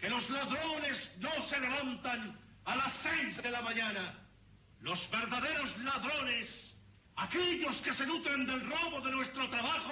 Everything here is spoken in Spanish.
que los ladrones no se levantan a las 6 de la mañana. Los verdaderos ladrones, aquellos que se nutren del robo de nuestro trabajo,